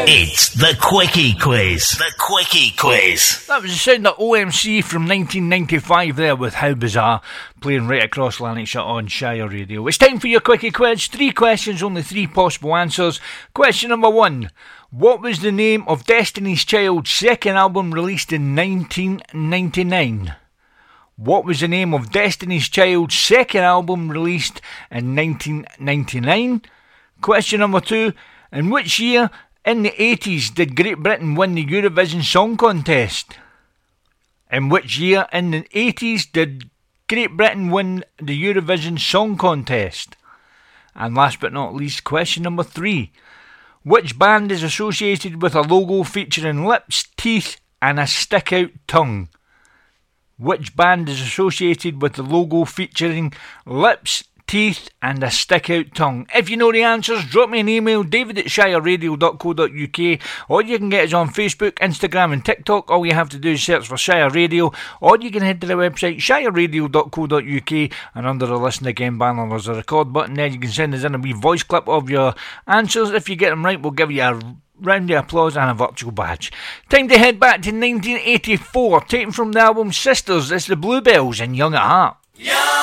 It's the Quickie Quiz. The Quickie Quiz. That was the sound of OMC from 1995 there with How Bizarre, playing right across Lanarkshire on Shire Radio. It's time for your Quickie Quiz. 3 questions, only 3 possible answers. Question number 1. What was the name of Destiny's Child's second album released in 1999? What was the name of Destiny's Child's second album released in 1999? Question number 2. In which year in the 80s did Great Britain win the Eurovision Song Contest? In which year in the 80s did Great Britain win the Eurovision Song Contest? And last but not least, question number 3. Which band is associated with a logo featuring lips, teeth and a stick-out tongue? Which band is associated with the logo featuring lips, teeth and a stick-out tongue? If you know the answers, drop me an email, david@shireradio.co.uk, or you can get us on Facebook, Instagram and TikTok. All you have to do is search for Shire Radio, or you can head to the website shireradio.co.uk, and under the Listen Again banner there's a record button there. You can send us in a wee voice clip of your answers. If you get them right, we'll give you a round of applause and a virtual badge. Time to head back to 1984, taken from the album Sisters. It's the Bluebells and Young at Heart. Yeah!